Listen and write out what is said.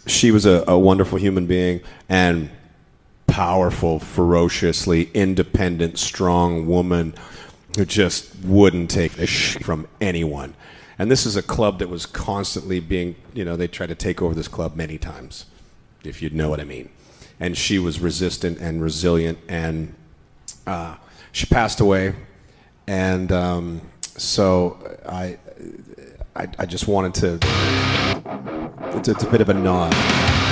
she was a wonderful human being and powerful, ferociously independent, strong woman who just wouldn't take a shit from anyone. And this is a club that was constantly being, they tried to take over this club many times, if you'd know what I mean. And she was resistant and resilient, and she passed away. And so I just wanted to, it's a bit of a nod.